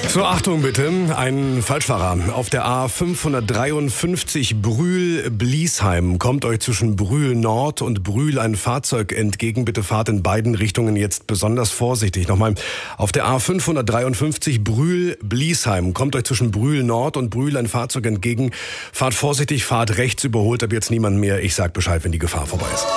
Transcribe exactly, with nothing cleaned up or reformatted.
So, Achtung bitte, ein Falschfahrer auf der A fünfhundertdreiundfünfzig Brühl-Bliesheim kommt euch zwischen Brühl Nord und Brühl ein Fahrzeug entgegen. Bitte fahrt in beiden Richtungen jetzt besonders vorsichtig. Nochmal, auf der A fünfhundertdreiundfünfzig Brühl-Bliesheim kommt euch zwischen Brühl Nord und Brühl ein Fahrzeug entgegen. Fahrt vorsichtig, fahrt rechts, überholt ab jetzt niemand mehr. Ich sag Bescheid, wenn die Gefahr vorbei ist.